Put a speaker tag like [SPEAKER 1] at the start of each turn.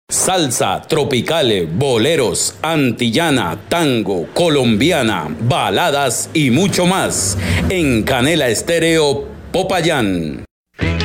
[SPEAKER 1] Salsa, tropicales, boleros, antillana, tango, colombiana, baladas y mucho más. En Canela Estéreo Popayán.